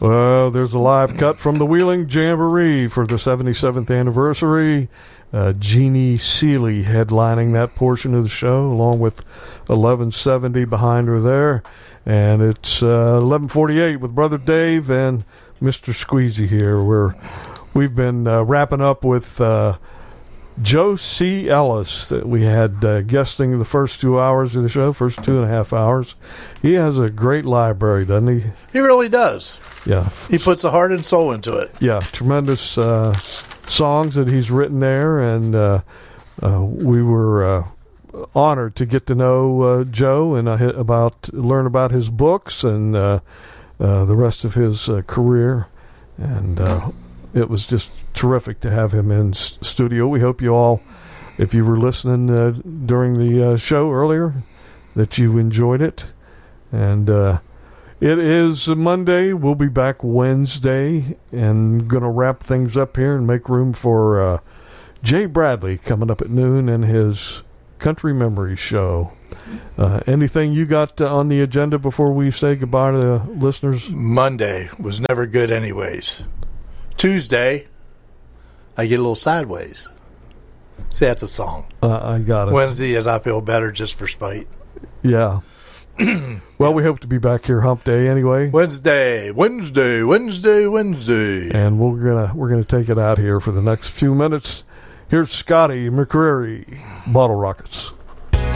Well, there's a live cut from the Wheeling Jamboree for the 77th anniversary. Jeannie Seeley headlining that portion of the show, along with 1170 behind her there. And it's 11:48 with Brother Dave and Mr. Squeezy here. We've been wrapping up with Joe C. Ellis that we had guesting the first 2 hours of the show, first 2.5 hours. He has a great library, doesn't he? He really does. Yeah. He puts a heart and soul into it. Yeah, tremendous songs that he's written there, and we were honored to get to know Joe and learn about his books and the rest of his career, and it was just terrific to have him in studio. We hope you all, if you were listening during the show earlier, that you enjoyed it. And it is Monday. We'll be back Wednesday and going to wrap things up here and make room for Jay Bradley coming up at noon and his Country Memory Show. Anything you got on the agenda before we say goodbye to the listeners? Monday was never good anyways. Tuesday, I get a little sideways. See, that's a song. I got it. Wednesday is I feel better just for spite. Yeah. Well, we hope to be back here Hump Day anyway. Wednesday. And we're gonna take it out here for the next few minutes. Here's Scotty McCreery, Bottle Rockets.